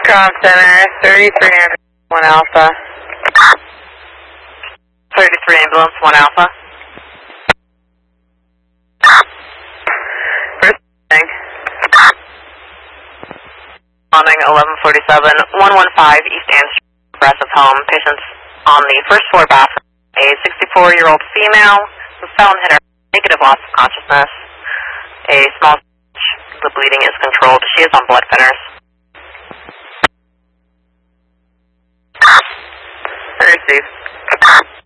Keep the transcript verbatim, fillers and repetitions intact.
Com Center, thirty-three one Alpha. thirty-three ambulance, one Alpha. First thing. Responding eleven forty-seven, one one five East Ann Street, Progressive Home. Patients on the first floor bathroom. A sixty-four-year-old female who fell and hit her, negative loss of consciousness. A small, the bleeding is controlled. She is on blood thinners. Receive.